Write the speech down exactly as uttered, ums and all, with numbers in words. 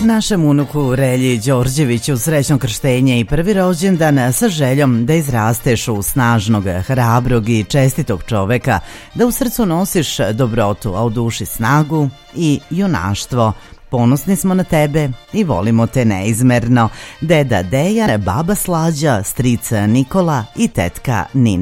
Našem unuku Relji Đorđeviću srećno krštenje i prvi rođendan sa željom da izrasteš u snažnog, hrabrog i čestitog čoveka, da u srcu nosiš dobrotu, a u duši snagu i junaštvo. Ponosni smo na tebe i volimo te neizmerno. Deda Dejan, baba Slađa, stric Nikola i tetka Nina.